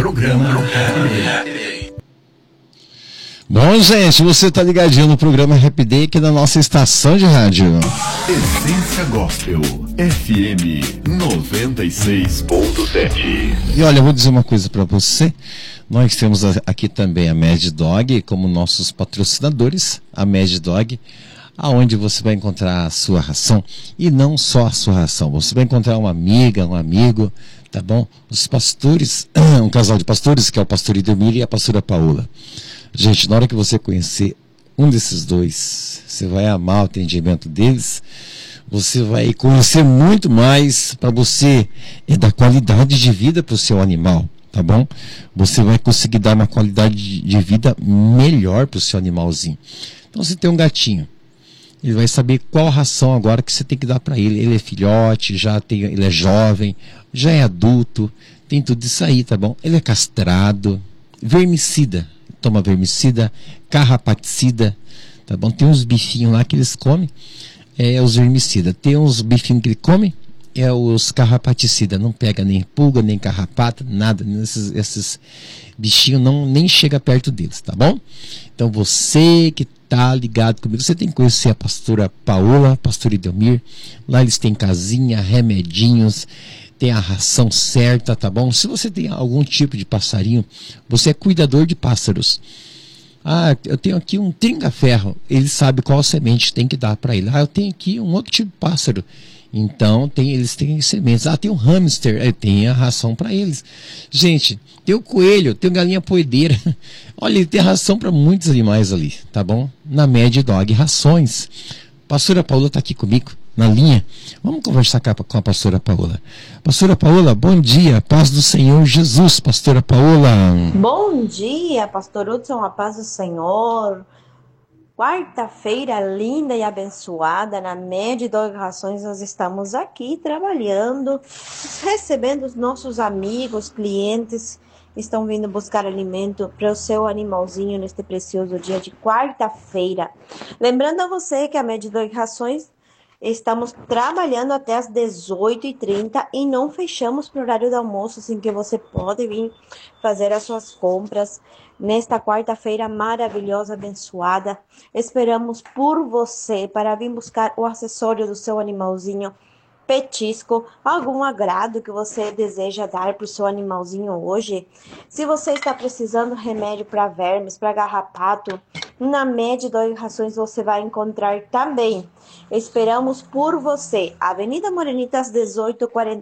Programa Happy Day. Bom, gente, você tá ligadinho no programa Happy Day aqui da nossa estação de rádio. Essência Gospel, FM 96.7. E olha, eu vou dizer uma coisa pra você. Nós temos aqui também a Mad Dog como nossos patrocinadores. A Mad Dog, aonde você vai encontrar a sua ração. E não só a sua ração. Você vai encontrar uma amiga, um amigo, tá bom? Os pastores, um casal de pastores, que é o pastor Idemir e a pastora Paola. Gente, na hora que você conhecer um desses dois, você vai amar o atendimento deles. Você vai conhecer muito mais para você dar qualidade de vida para o seu animal, tá bom? Você vai conseguir dar uma qualidade de vida melhor para o seu animalzinho. Então, você tem um gatinho, ele vai saber qual ração agora que você tem que dar para ele. Ele é filhote, ele é jovem, já é adulto, tem tudo isso aí, tá bom? Ele é castrado, vermicida, toma vermicida, carrapaticida, tá bom? Tem uns bifinhos lá que eles comem, os vermicidas. Tem uns bifinhos que ele come, os carrapaticidas. Não pega nem pulga, nem carrapata, nada. Esses bichinhos nem chega perto deles, tá bom? Então você que tá ligado comigo, você tem que conhecer a pastora Paola, pastor Idemir. Lá eles têm casinha, remedinhos, tem a ração certa, tá bom? Se você tem algum tipo de passarinho, você é cuidador de pássaros. Ah, eu tenho aqui um trinca-ferro, ele sabe qual semente tem que dar para ele. Ah, eu tenho aqui um outro tipo de pássaro, então eles têm sementes. Ah, tem um hamster, tem a ração para eles. Gente, tem o coelho, tem a galinha poedeira. Olha, ele tem ração para muitos animais ali, tá bom? Na Mad Dog Rações. Pastora Paola está aqui comigo na linha. Vamos conversar com a pastora Paola. Pastora Paola, bom dia, paz do Senhor Jesus, pastora Paola. Bom dia, pastor Hudson, a paz do Senhor. Quarta-feira linda e abençoada, na Mad Dog Rações nós estamos aqui trabalhando, recebendo os nossos amigos, clientes, estão vindo buscar alimento para o seu animalzinho neste precioso dia de quarta-feira. Lembrando a você que a Mad Dog Rações estamos trabalhando até as 18h30 e não fechamos para o horário do almoço, assim que você pode vir fazer as suas compras nesta quarta-feira maravilhosa, abençoada. Esperamos por você para vir buscar o acessório do seu animalzinho, petisco, algum agrado que você deseja dar para o seu animalzinho hoje. Se você está precisando de remédio para vermes, para garrapato, na Mad Dog Rações você vai encontrar também. Esperamos por você. Avenida Morenitas 1840.